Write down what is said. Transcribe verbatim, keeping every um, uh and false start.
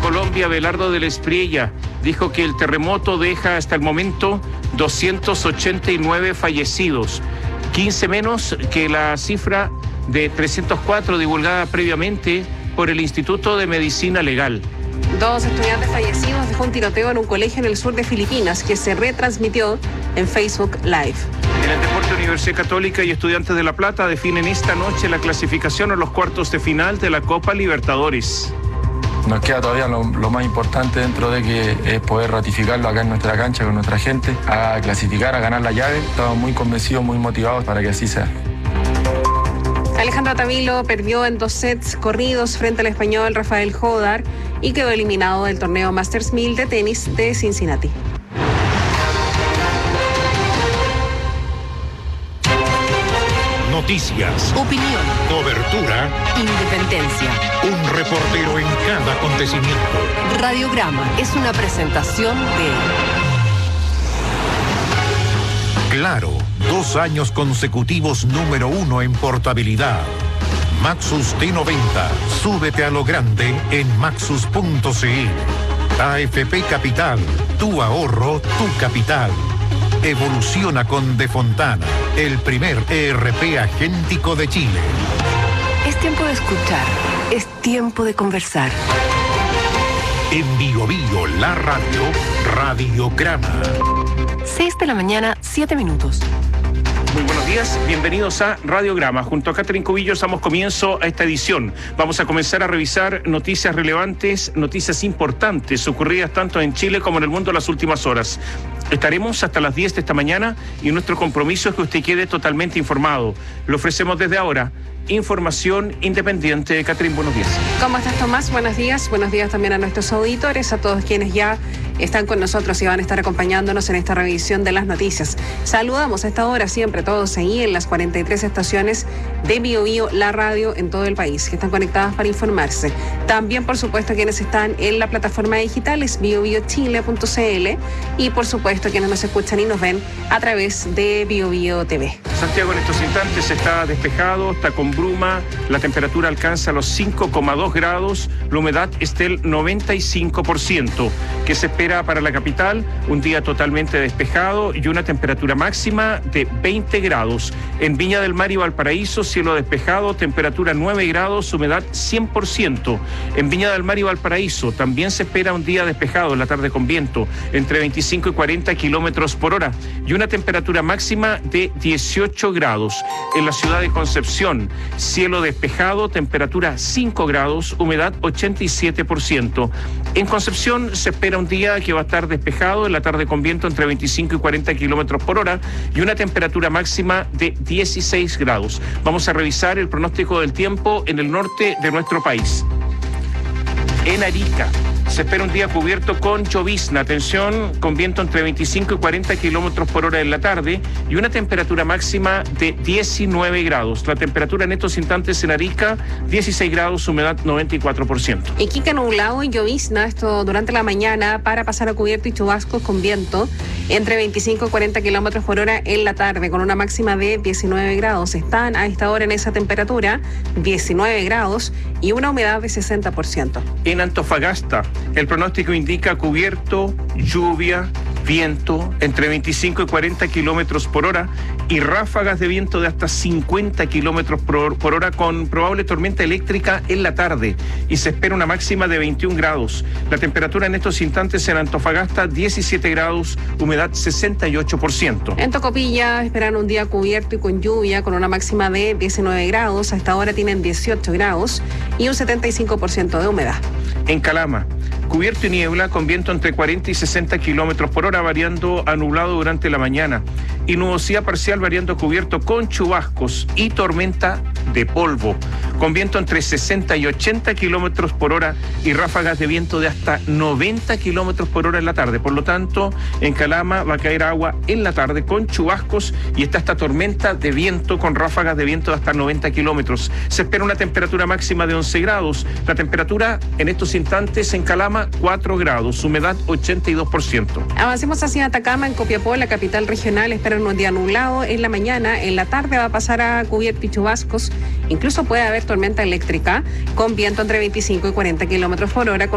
Colombia, Abelardo del Espriella, dijo que el terremoto deja hasta el momento doscientos ochenta y nueve fallecidos, quince menos que la cifra de trescientos cuatro divulgada previamente por el Instituto de Medicina Legal. Dos estudiantes fallecidos dejó un tiroteo en un colegio en el sur de Filipinas que se retransmitió en Facebook Live. En el deporte, Universidad Católica y Estudiantes de La Plata definen esta noche la clasificación a los cuartos de final de la Copa Libertadores. Nos queda todavía lo, lo más importante dentro de que es poder ratificarlo acá en nuestra cancha con nuestra gente, a clasificar, a ganar la llave. Estamos muy convencidos, muy motivados para que así sea. Alejandro Tavilo perdió en dos sets corridos frente al español Rafael Jodar y quedó eliminado del torneo Masters mil de tenis de Cincinnati. Noticias, opinión, cobertura, independencia. Un reportero en cada acontecimiento. Radiograma es una presentación de Claro, dos años consecutivos número uno en portabilidad. Maxus T noventa, súbete a lo grande en maxus punto cl. A F P Capital, tu ahorro, tu capital. Evoluciona con De Fontana, el primer E R P agéntico de Chile. Es tiempo de escuchar, es tiempo de conversar. En Bio Bio, la radio, Radiograma. seis de la mañana, siete minutos. Muy buenos días, bienvenidos a Radiograma. Junto a Catherine Cubillos damos comienzo a esta edición. Vamos a comenzar a revisar noticias relevantes, noticias importantes ocurridas tanto en Chile como en el mundo en las últimas horas. Estaremos hasta las diez de esta mañana y nuestro compromiso es que usted quede totalmente informado. Lo ofrecemos desde ahora. Información independiente. Catherine, buenos días. ¿Cómo estás, Tomás? Buenos días. Buenos días también a nuestros auditores, a todos quienes ya están con nosotros y van a estar acompañándonos en esta revisión de las noticias. Saludamos a esta hora siempre todos ahí en las cuarenta y tres estaciones de Bio Bio, la radio en todo el país, que están conectadas para informarse. También, por supuesto, quienes están en la plataforma digital es bio bio chile punto cl y, por supuesto, quienes nos escuchan y nos ven a través de Bio Bio T V. Santiago en estos instantes está despejado, está con bruma, la temperatura alcanza los cinco coma dos grados, la humedad es del noventa y cinco por ciento. ¿Qué se espera para la capital? Un día totalmente despejado y una temperatura máxima de veinte grados. En Viña del Mar y Valparaíso, cielo despejado, temperatura nueve grados, humedad cien por ciento. En Viña del Mar y Valparaíso también se espera un día despejado en la tarde con viento, entre veinticinco y cuarenta kilómetros por hora y una temperatura máxima de dieciocho grados. En la ciudad de Concepción, cielo despejado, temperatura cinco grados, humedad ochenta y siete por ciento. En Concepción se espera un día que va a estar despejado, en la tarde con viento entre veinticinco y cuarenta kilómetros por hora y una temperatura máxima de dieciséis grados. Vamos a revisar el pronóstico del tiempo en el norte de nuestro país. En Arica se espera un día cubierto con llovizna, atención, con viento entre veinticinco y cuarenta kilómetros por hora en la tarde y una temperatura máxima de diecinueve grados. La temperatura en estos instantes en Arica, dieciséis grados, humedad noventa y cuatro por ciento. Iquique nublado y llovizna, esto durante la mañana para pasar a cubierto y chubascos con viento entre veinticinco y cuarenta kilómetros por hora en la tarde, con una máxima de diecinueve grados. Están a esta hora en esa temperatura, diecinueve grados y una humedad de sesenta por ciento. En Antofagasta, el pronóstico indica cubierto, lluvia, viento entre veinticinco y cuarenta kilómetros por hora y ráfagas de viento de hasta cincuenta kilómetros por hora con probable tormenta eléctrica en la tarde y se espera una máxima de veintiún grados. La temperatura en estos instantes en Antofagasta diecisiete grados, humedad sesenta y ocho por ciento. En Tocopilla esperan un día cubierto y con lluvia con una máxima de diecinueve grados, hasta ahora tienen dieciocho grados y un setenta y cinco por ciento de humedad. En Calama, cubierto y niebla con viento entre cuarenta y sesenta kilómetros por hora, variando a nublado durante la mañana y nubosidad parcial variando a cubierto con chubascos y tormenta de polvo, con viento entre sesenta y ochenta kilómetros por hora y ráfagas de viento de hasta noventa kilómetros por hora en la tarde. Por lo tanto, en Calama va a caer agua en la tarde con chubascos y está esta tormenta de viento con ráfagas de viento de hasta noventa kilómetros. Se espera una temperatura máxima de once grados. La temperatura en estos instantes en Calama, cuatro grados, humedad ochenta y dos por ciento. Avancemos hacia Atacama, en Copiapó, la capital regional, esperan un día nublado en la mañana, en la tarde va a pasar a cubierto y chubascos, incluso puede haber tormenta eléctrica con viento entre veinticinco y cuarenta kilómetros por hora.